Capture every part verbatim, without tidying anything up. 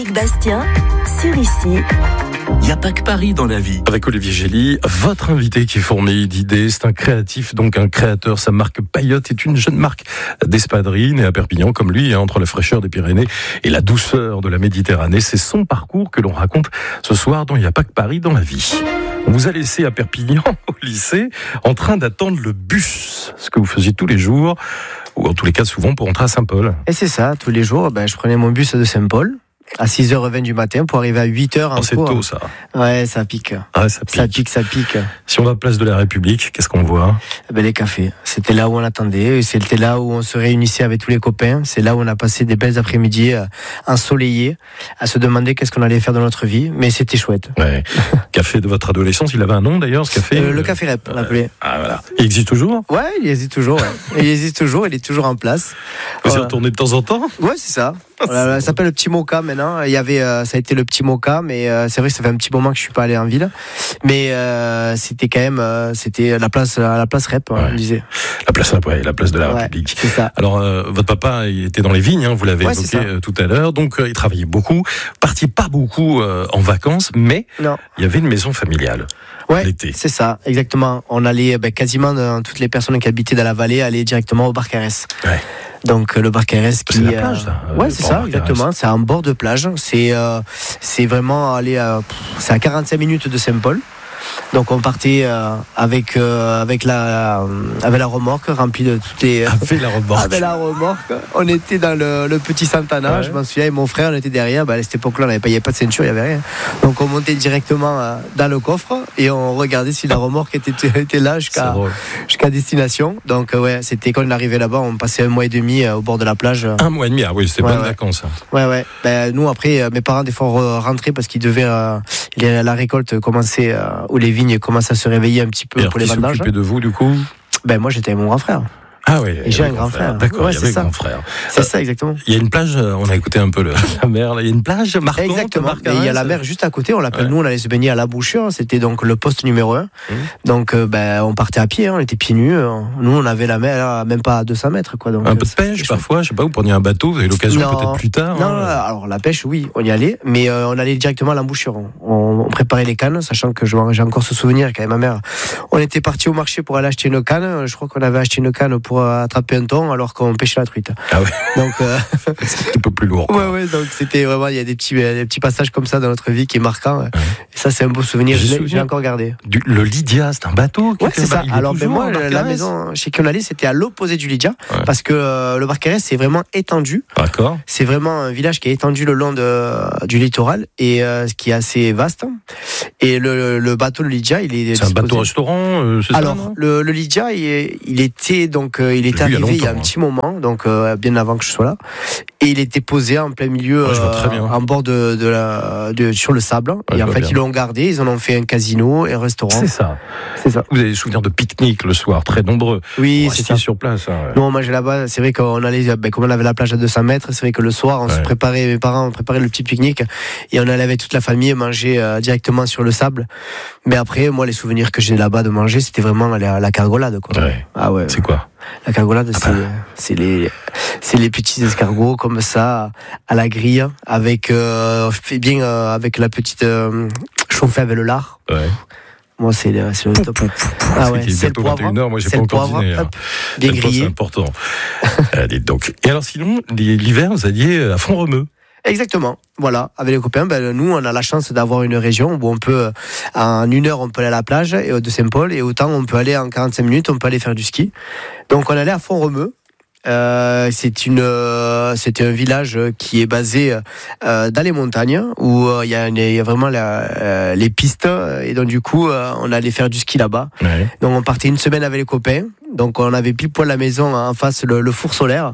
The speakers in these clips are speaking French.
Bastien, sur ici. Il n'y a pas que Paris dans la vie. Avec Olivier Gély, votre invité qui fourmille d'idées, c'est un créatif, donc un créateur. Sa marque Paillote est une jeune marque d'espadrilles, née à Perpignan, comme lui, entre la fraîcheur des Pyrénées et la douceur de la Méditerranée. C'est son parcours que l'on raconte ce soir dans Il n'y a pas que Paris dans la vie. On vous a laissé à Perpignan, au lycée, en train d'attendre le bus, ce que vous faisiez tous les jours, ou en tous les cas souvent pour entrer à Saint-Paul. Et c'est ça, tous les jours, ben, je prenais mon bus de Saint-Paul à six heures vingt du matin pour arriver à huit heures en oh, c'est cours. tôt, ça. Ouais, ça pique. Ah, ça pique. Ça pique, ça pique. Si on va à Place de la République, qu'est-ce qu'on voit ? Ben, les cafés. C'était là où on attendait. C'était là où on se réunissait avec tous les copains. C'est là où on a passé des belles après-midi euh, ensoleillés à se demander qu'est-ce qu'on allait faire dans notre vie. Mais c'était chouette. Ouais. Café de votre adolescence, il avait un nom d'ailleurs, ce café euh, Le Café Rep, on l'appelait. Ah, voilà. Il existe toujours ? Ouais, il existe toujours. Ouais. il existe toujours, il est toujours en place. Vous y voilà. retournez de temps en temps ? Ouais, c'est ça. Voilà, ça s'appelle le Petit Moka maintenant. Il y avait, euh, ça a été le Petit Moka, mais euh, c'est vrai que ça fait un petit moment que je suis pas allé en ville. Mais euh, c'était quand même, euh, c'était la place, la place Rep, ouais. On disait. La place, ouais, la place de la ouais, République. C'est ça. Alors, euh, votre papa, il était dans les vignes, hein, vous l'avez ouais, évoqué euh, tout à l'heure. Donc, euh, il travaillait beaucoup, partit pas beaucoup euh, en vacances, mais non. il y avait une maison familiale. Ouais, l'été. C'est ça, exactement. On allait ben, quasiment dans toutes les personnes qui habitaient dans la vallée aller directement au Barcarès. Ouais. Donc le Barcarès qui c'est la plage, ça. Euh, ouais, c'est ça, exactement. C'est un bord de plage. C'est euh, c'est vraiment aller à, c'est à quarante-cinq minutes de Saint-Paul. Donc on partait euh, avec euh, avec la avec la remorque remplie de toutes les avec la remorque. Avec la remorque. On était dans le, le petit Santana. Ouais. Je m'en souviens. Et mon frère, on était derrière. Bah, à cette époque-là, on n'avait pas, il n'y avait pas de ceinture, il n'y avait rien. Donc on montait directement euh, dans le coffre et on regardait si la remorque était était là jusqu'à jusqu'à destination. Donc euh, ouais, c'était quand on arrivait là-bas, on passait un mois et demi euh, au bord de la plage. Un mois et demi, ah oui, c'était ouais, bonnes ouais. vacances. Ouais ouais. Ben, nous après, euh, mes parents des fois rentraient parce qu'ils devaient euh, les, la récolte commencer euh, ou les vignes commencent à se réveiller un petit peu et pour les vendages. Qui s'occupait de vous du coup ? Ben moi j'étais avec mon grand frère. Ah oui. Et j'ai un grand frère. frère. D'accord, ouais, il y avait c'est un grand frère. C'est euh, ça exactement. Il y a une plage, on a écouté un peu le, la mer, là. Il y a une plage marquante. Exactement. Et il y a la mer juste à côté, on l'appelle, ouais. Nous on allait se baigner à la Bouchure, c'était donc le poste numéro un. Mmh. Donc euh, ben, on partait à pied, hein, on était pieds nus. Nous on avait la mer même pas à deux cents mètres. Quoi, donc, un peu de pêche parfois, je sais pas, vous preniez un bateau, vous avez l'occasion non, peut-être plus tard. Non, hein. alors la pêche oui, on y allait, mais euh, on allait directement à l'embouchure. On, on préparait les cannes, sachant que j'ai encore ce souvenir qu'avec ma mère, on était parti au marché pour aller acheter une canne. Je crois qu'on avait acheté une canne pour attraper un thon alors qu'on pêchait la truite. Ah ouais. Donc euh... c'est un peu plus lourd. Ouais ouais, donc c'était vraiment, il y a des petits des petits passages comme ça dans notre vie qui est marquant. Ouais. Et ça c'est un beau souvenir. Je l'ai, j'ai encore gardé. Du, le Lydia, c'est un bateau. Qui ouais c'est ça. Alors ben moi la, la maison chez qui on allait c'était à l'opposé du Lydia, ouais. Parce que euh, le Barcarès c'est vraiment étendu. D'accord. C'est vraiment un village qui est étendu le long de, du littoral et euh, qui est assez vaste. Et le, le bateau le Lydia il est. C'est disposé. Un bateau restaurant. Euh, c'est Alors ça, non le, le Lydia il, il était donc euh, il est arrivé il y, il y a un petit moment. Donc euh, bien avant que je sois là, et il était posé en plein milieu, ouais, euh, en bord de, de la, de, sur le sable. Ouais, et en fait, bien. Ils l'ont gardé, ils en ont fait un casino et un restaurant. C'est ça. C'est ça. Vous avez des souvenirs de pique-nique le soir, très nombreux. Oui, c'est ça. Sur place. Hein, ouais. Nous, on mangeait là-bas. C'est vrai qu'on allait, ben, comme on avait la plage à deux cents mètres, c'est vrai que le soir, on ouais. se préparait, mes parents on préparait le petit pique-nique et on allait avec toute la famille manger euh, directement sur le sable. Mais après, moi, les souvenirs que j'ai là-bas de manger, c'était vraiment la, la cargolade, quoi. Ouais. Ah ouais. C'est quoi? La cargolade, ah c'est, bah. c'est les, c'est les petits escargots comme ça à la grille, avec euh, fait bien euh, avec la petite euh, chauffée avec le lard. Ouais. Moi, c'est le, c'est le top. Pouf, pouf, pouf. Ah ouais, c'est le poivre. vingt et une heures, moi, j'ai pas encore dîné. Hop, bien grillé. C'est important. euh, dites donc. Et alors, sinon, l'hiver, vous alliez à Font-Romeu. Exactement, voilà, avec les copains, ben, nous on a la chance d'avoir une région où on peut, en une heure on peut aller à la plage de Saint-Paul et autant on peut aller en quarante-cinq minutes, on peut aller faire du ski. Donc on allait à Font-Romeu. Euh, c'est une, euh, c'était un village qui est basé euh, dans les montagnes où il euh, y, y a vraiment la, euh, les pistes et donc du coup euh, on allait faire du ski là-bas. Ouais. Donc on partait une semaine avec les copains. Donc on avait pile poil la maison en face le, le four solaire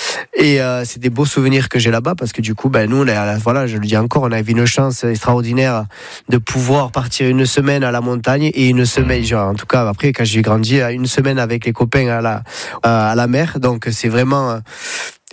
et euh, c'est des beaux souvenirs que j'ai là-bas parce que du coup ben nous on a, voilà je le dis encore on avait une chance extraordinaire de pouvoir partir une semaine à la montagne et une semaine genre, en tout cas après quand j'ai grandi une semaine avec les copains à la à la mer donc c'est vraiment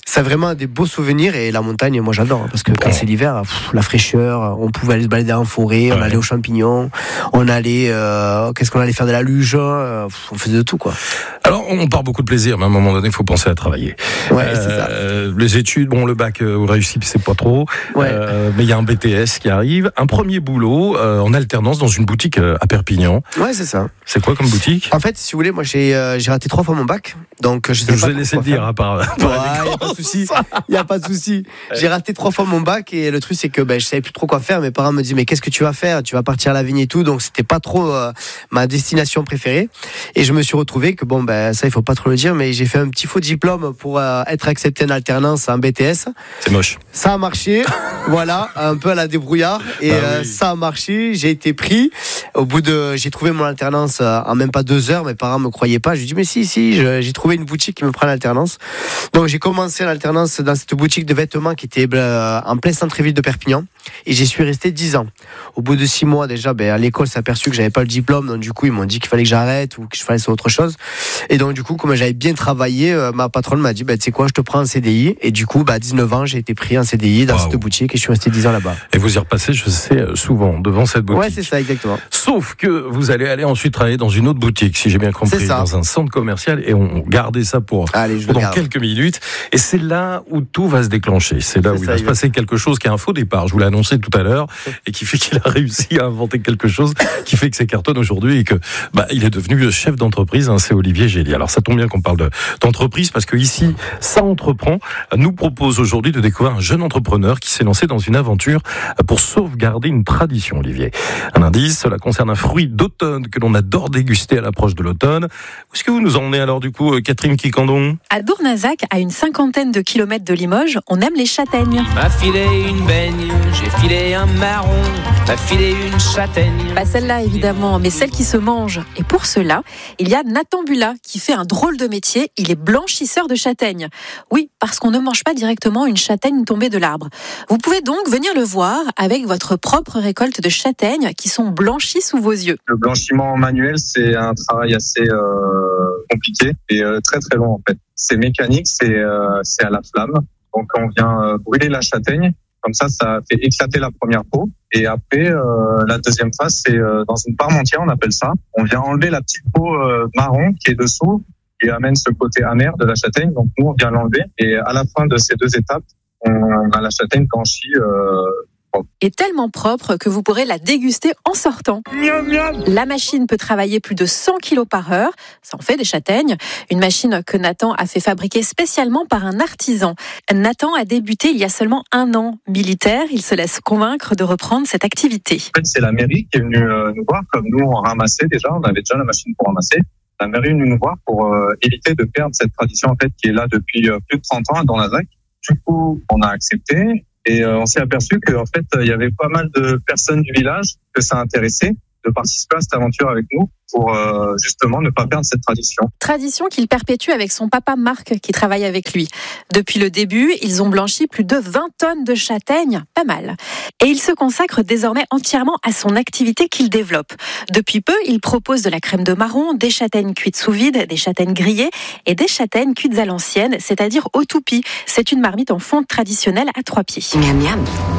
c'est vraiment des beaux souvenirs et la montagne, moi j'adore parce que quand c'est l'hiver, pff, la fraîcheur, on pouvait aller se balader en forêt, ouais. on allait aux champignons, on allait, euh, qu'est-ce qu'on allait faire de la luge, euh, pff, on faisait de tout quoi. Alors on part beaucoup de plaisir, mais à un moment donné, il faut penser à travailler. Ouais, euh, c'est ça. Les études, bon, le bac euh, vous réussissez, c'est pas trop, ouais. euh, mais il y a un B T S qui arrive, un premier boulot euh, en alternance dans une boutique euh, à Perpignan. Ouais, c'est ça. C'est quoi comme boutique ? En fait, si vous voulez, moi j'ai euh, j'ai raté trois fois mon bac, donc je sais je pas. vous ai laissé le dire, à part. Ouais, il y a pas de souci. Il y a pas de souci. J'ai raté trois fois mon bac et le truc c'est que ben je savais plus trop quoi faire. Mes parents me disaient mais qu'est-ce que tu vas faire ? Tu vas partir à la vigne et tout, donc c'était pas trop euh, ma destination préférée. Et je me suis retrouvé que bon ben ça il faut pas trop le dire, mais j'ai fait un petit faux diplôme pour euh, être accepté en alternance en B T S. C'est moche. Ça a marché, voilà, un peu à la débrouillard et bah, euh, oui. ça a marché. J'ai été pris. Au bout de, j'ai trouvé mon alternance euh, en même pas deux heures. Mes parents me croyaient pas. J'ai dit mais si si, je, j'ai trouvé une boutique qui me prend l'alternance. Donc j'ai commencé l'alternance dans cette boutique de vêtements qui était euh, en plein centre-ville de Perpignan et j'y suis resté dix ans. Au bout de six mois déjà, ben à l'école s'est aperçu que j'avais pas le diplôme, donc du coup ils m'ont dit qu'il fallait que j'arrête ou que je fasse autre chose. Et donc du coup comme j'avais bien travaillé, euh, ma patronne m'a dit ben tu sais quoi, je te prends en C D I. Et du coup bah à dix-neuf ans j'ai été pris en C D I dans wow. cette boutique et je suis resté dix ans là-bas. Et vous y repassez, je sais, souvent devant cette boutique. Ouais, c'est ça exactement. Sauf que vous allez aller ensuite travailler dans une autre boutique, si j'ai bien compris, dans un centre commercial, et on gardait ça pour Allez, pendant quelques minutes. Et c'est là où tout va se déclencher. C'est là c'est où ça, il va se passer quelque chose qui est un faux départ. Je vous l'ai annoncé tout à l'heure, et qui fait qu'il a réussi à inventer quelque chose qui fait que c'est cartonne aujourd'hui et que bah il est devenu chef d'entreprise. Hein, c'est Olivier Gély. Alors ça tombe bien qu'on parle de, d'entreprise parce que ici, ça entreprend nous propose aujourd'hui de découvrir un jeune entrepreneur qui s'est lancé dans une aventure pour sauvegarder une tradition. Olivier, un indice, cela concerne un fruit d'automne que l'on adore déguster à l'approche de l'automne. Où est-ce que vous nous emmenez alors du coup, Catherine Quicandon ? À Dournazac, à une cinquantaine de kilomètres de Limoges, on aime les châtaignes. M'a filé une baigne, j'ai filé un marron, m'a filé une châtaigne. Pas celle-là évidemment, mais celle qui se mange. Et pour cela, il y a Nathan Bula qui fait un drôle de métier. Il est blanchisseur de châtaignes. Oui, parce qu'on ne mange pas directement une châtaigne tombée de l'arbre. Vous pouvez donc venir le voir avec votre propre récolte de châtaignes qui sont blanchies sous vos yeux. Le blanchiment manuel, c'est un travail assez euh, compliqué et euh, très très long en fait. C'est mécanique, c'est euh, c'est à la flamme. Donc on vient euh, brûler la châtaigne, comme ça ça fait éclater la première peau. Et après euh, la deuxième phase, c'est euh, dans une parmentière, on appelle ça. On vient enlever la petite peau euh, marron qui est dessous et amène ce côté amer de la châtaigne. Donc nous on vient l'enlever et à la fin de ces deux étapes, on a la châtaigne blanchie. Euh, est tellement propre que vous pourrez la déguster en sortant. Miam, miam. La machine peut travailler plus de cent kilos par heure. Ça en fait des châtaignes. Une machine que Nathan a fait fabriquer spécialement par un artisan. Nathan a débuté il y a seulement un an. Militaire, il se laisse convaincre de reprendre cette activité. En fait, c'est la mairie qui est venue euh, nous voir. Comme nous, on ramassait déjà. On avait déjà la machine pour ramasser. La mairie est venue nous voir pour euh, éviter de perdre cette tradition en fait qui est là depuis euh, plus de trente ans à Dournazac. Du coup, on a accepté. Et euh, on s'est aperçu qu'en fait, il y avait pas mal de personnes du village que ça intéressait de participer à cette aventure avec nous pour euh, justement ne pas perdre cette tradition. Tradition qu'il perpétue avec son papa Marc qui travaille avec lui. Depuis le début, ils ont blanchi plus de vingt tonnes de châtaignes, pas mal. Et il se consacre désormais entièrement à son activité qu'il développe. Depuis peu, il propose de la crème de marron, des châtaignes cuites sous vide, des châtaignes grillées et des châtaignes cuites à l'ancienne, c'est-à-dire au toupie. C'est une marmite en fonte traditionnelle à trois pieds. Miam miam.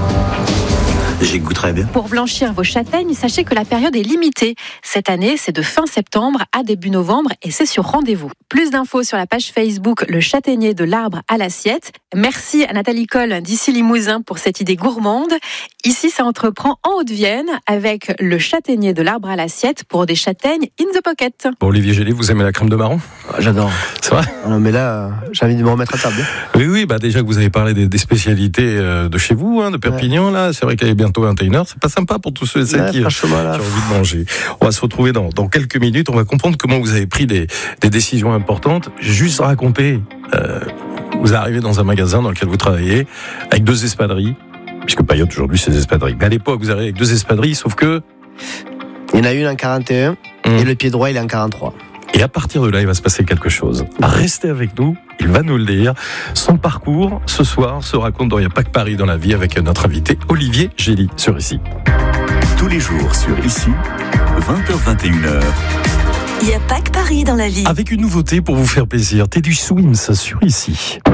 J'y goûterai bien. Pour blanchir vos châtaignes, sachez que la période est limitée. Cette année, c'est de fin septembre à début novembre et c'est sur rendez-vous. Plus d'infos sur la page Facebook Le Châtaignier de l'arbre à l'assiette. Merci à Nathalie Coll d'ici Limousin pour cette idée gourmande. Ici, ça entreprend en Haute-Vienne avec Le Châtaignier de l'arbre à l'assiette pour des châtaignes in the pocket. Bon, Olivier Gély, vous aimez la crème de marron ? J'adore. C'est vrai ? Non, mais là, j'ai envie de me remettre à table. Oui, oui, bah déjà que vous avez parlé des, des spécialités de chez vous, hein, de Perpignan, ouais. Là, c'est vrai qu'il y a bientôt vingt et une heures. C'est pas sympa pour tous ceux et celles ouais, qui, qui ont envie de manger. On va se retrouver dans, dans quelques minutes. On va comprendre comment vous avez pris des, des décisions importantes. Juste raconter, euh, vous arrivez dans un magasin dans lequel vous travaillez avec deux espadrilles, puisque Payot aujourd'hui c'est des espadrilles. Mais à l'époque, vous arrivez avec deux espadrilles, sauf que il y en a une en quarante et un hum. et le pied droit il est en quarante-trois. Et à partir de là, il va se passer quelque chose. Restez avec nous, il va nous le dire. Son parcours, ce soir, se raconte dans Il n'y a pas que Paris dans la vie avec notre invité Olivier Gély sur Ici. Tous les jours sur Ici, vingt heures vingt et une heures. Il n'y a pas que Paris dans la vie. Avec une nouveauté pour vous faire plaisir, Teddy Swims sur Ici.